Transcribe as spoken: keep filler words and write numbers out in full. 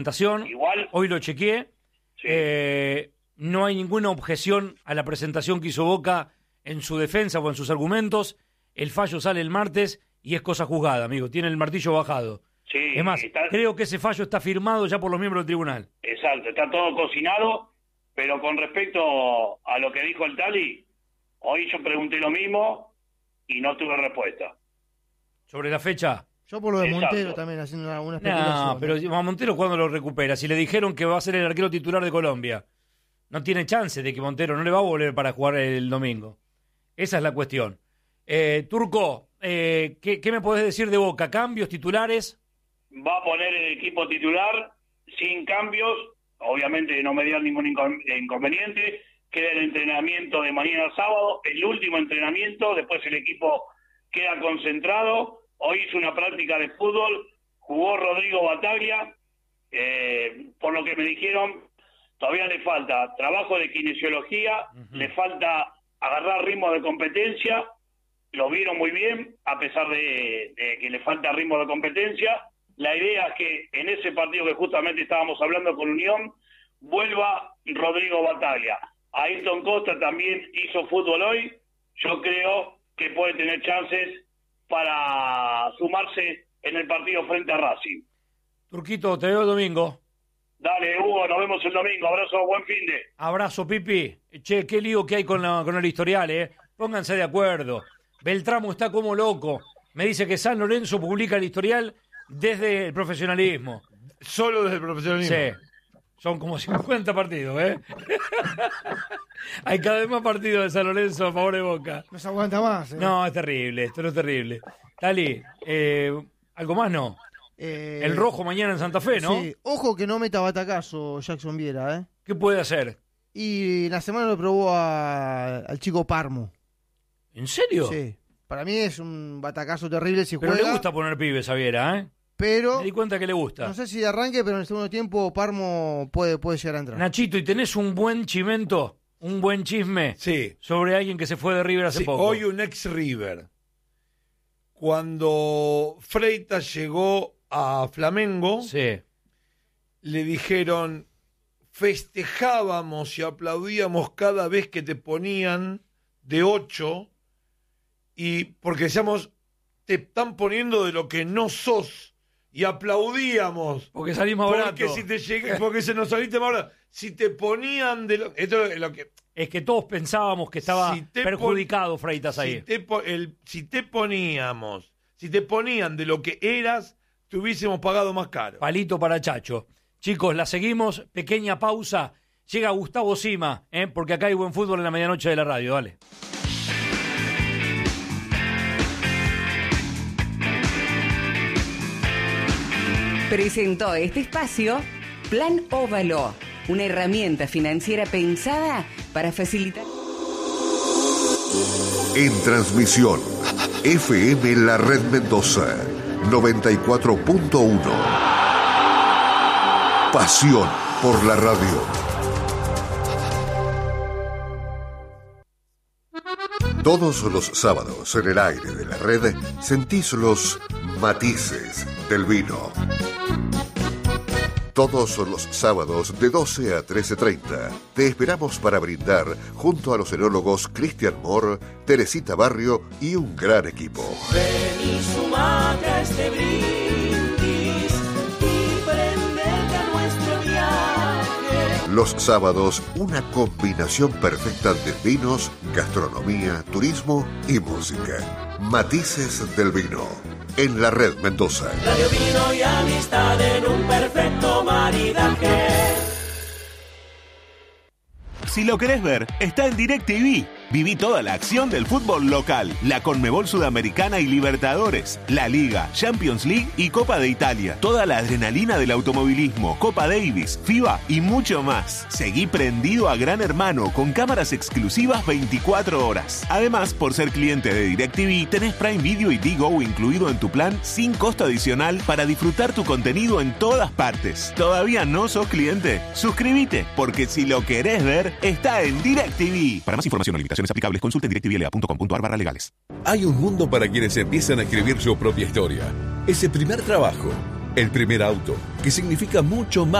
presentación. Igual. Hoy lo chequeé. Sí. Eh, no hay ninguna objeción a la presentación que hizo Boca en su defensa o en sus argumentos. El fallo sale el martes y es cosa juzgada, amigo. Tiene el martillo bajado. Sí, es más, está... creo que ese fallo está firmado ya por los miembros del tribunal. Exacto, está todo cocinado, pero con respecto a lo que dijo el Tali, hoy yo pregunté lo mismo y no tuve respuesta. ¿Sobre la fecha? Yo por lo de Exacto. Montero también haciendo una, una especulación. No, pero a Montero ¿cuándo lo recupera? Si le dijeron que va a ser el arquero titular de Colombia, no tiene chance de que Montero no le va a volver para jugar el domingo. Esa es la cuestión. Eh, Turco, eh, ¿qué, ¿qué me podés decir de Boca? ¿Cambios, titulares? Va a poner el equipo titular sin cambios, obviamente no me dio ningún incon- inconveniente. Queda el entrenamiento de mañana sábado, el último entrenamiento, después el equipo queda concentrado. Hoy hizo una práctica de fútbol, jugó Rodrigo Bataglia, eh, por lo que me dijeron, todavía le falta trabajo de kinesiología, uh-huh. le falta agarrar ritmo de competencia, lo vieron muy bien, a pesar de, de que le falta ritmo de competencia. La idea es que en ese partido que justamente estábamos hablando con Unión, vuelva Rodrigo Bataglia. Ayrton Costa también hizo fútbol hoy, yo creo que puede tener chances para sumarse en el partido frente a Racing. Turquito, te veo el domingo. Dale, Hugo, nos vemos el domingo. Abrazo, buen fin de. Abrazo, Pipi. Che, qué lío que hay con, la, con el historial, ¿eh? Pónganse de acuerdo. Beltramo está como loco. Me dice que San Lorenzo publica el historial desde el profesionalismo. Solo desde el profesionalismo. Sí. Son como cincuenta partidos, ¿eh? Hay cada vez más partidos de San Lorenzo a favor de Boca. No se aguanta más, ¿eh? No, es terrible, esto no es terrible. Tali, eh, ¿algo más no? Eh, el rojo mañana en Santa Fe, ¿no? Sí, ojo que no meta batacazo Jackson Viera, ¿eh? ¿Qué puede hacer? Y la semana lo probó a, al chico Parmo. ¿En serio? Sí. Para mí es un batacazo terrible si pero juega. Pero le gusta poner pibes a Viera, ¿eh? Pero me di cuenta que le gusta. No sé si de arranque, pero en el segundo tiempo Parmo puede, puede llegar a entrar. Nachito, ¿y tenés un buen chimento, un buen chisme sí. sobre alguien que se fue de River hace sí, poco? Hoy un ex River. Cuando Freitas llegó a Flamengo, sí. le dijeron, festejábamos y aplaudíamos cada vez que te ponían de ocho, y porque decíamos, te están poniendo de lo que no sos. Y aplaudíamos. Porque salimos barato. Porque si te llegué, porque se nos saliste más barato. Si te ponían de lo, esto es lo que. Es que todos pensábamos que estaba si perjudicado pon, Freitas ahí. Si te, el, si te poníamos, si te ponían de lo que eras, te hubiésemos pagado más caro. Palito para Chacho. Chicos, la seguimos. Pequeña pausa. Llega Gustavo Sima, ¿eh? Porque acá hay buen fútbol en la medianoche de la radio. Dale. Presentó este espacio Plan Óvalo, una herramienta financiera pensada para facilitar. En transmisión, F M La Red Mendoza, noventa y cuatro punto uno. Pasión por la radio. Todos los sábados en el aire de la red sentís los matices del vino. Todos los sábados de doce a trece treinta te esperamos para brindar junto a los enólogos Cristian Moore, Teresita Barrio y un gran equipo. Ven y sumate a este brindis y prendete a nuestro viaje. Los sábados, una combinación perfecta de vinos, gastronomía, turismo y música. Matices del vino. En la Red Mendoza. Radio, vino y amistad en un perfecto maridaje. Si lo querés ver, está en DirecTV. Viví toda la acción del fútbol local, la Conmebol Sudamericana y Libertadores, la Liga, Champions League y Copa de Italia. Toda la adrenalina del automovilismo, Copa Davis, FIBA y mucho más. Seguí prendido a Gran Hermano con cámaras exclusivas veinticuatro horas. Además, por ser cliente de DirecTV, tenés Prime Video y Digo incluido en tu plan sin costo adicional para disfrutar tu contenido en todas partes. ¿Todavía no sos cliente? Suscríbete, porque si lo querés ver, está en DirecTV. Para más información o limitaciones aplicables, consulte en directvla punto com punto ar barra legales. Hay un mundo para quienes empiezan a escribir su propia historia. Ese primer trabajo, El primer auto, que significa mucho más